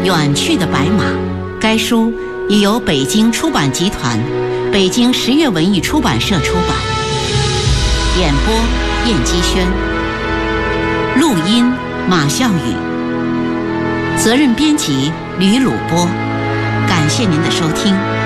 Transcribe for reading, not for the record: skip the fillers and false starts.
远去的白马》，该书已由北京出版集团、北京十月文艺出版社出版。演播：燕姬轩，录音：马笑宇，责任编辑：吕鲁波。感谢您的收听。